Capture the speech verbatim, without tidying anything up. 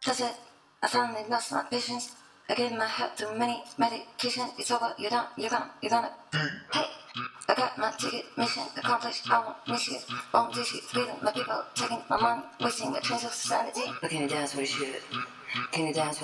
That's it. I finally lost my patience. I gave my heart too many medication. It's over. You're done. You're gone. You're gonna. Hey, I got my ticket. Mission accomplished. I won't miss you. Won't dish you. Freedom. My people taking my money. Wasting a chance of sanity. But can you dance with a shoot? Can you dance with